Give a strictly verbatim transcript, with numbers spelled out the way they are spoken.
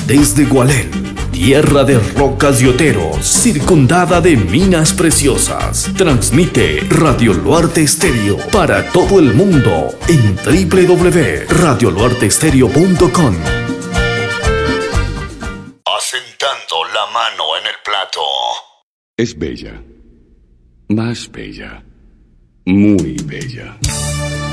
Desde Gualén, tierra de rocas y oteros, circundada de minas preciosas, transmite Radio Luarte Estéreo para todo el mundo en doble u doble u doble u punto radio luarte estéreo punto com. Asentando la mano en el plato. Es bella, más bella, muy bella.